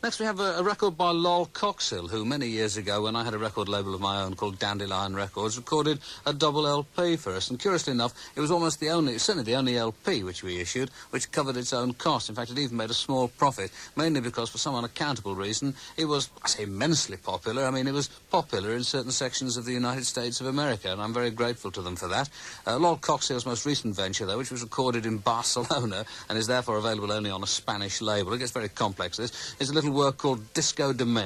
Next we have a record by Lol Coxhill, who many years ago, when I had a record label of my own called Dandelion Records, recorded a double LP for us. And curiously enough, it was almost certainly the only LP which we issued, which covered its own cost. In fact, it even made a small profit, mainly because for some unaccountable reason, it was, I say, immensely popular. I mean, it was popular in certain sections of the United States of America, and I'm very grateful to them for that. Lol Coxhill's most recent venture, though, which was recorded in Barcelona and is therefore available only on a Spanish label, it gets very complex, this, is a little work called Disco de Me.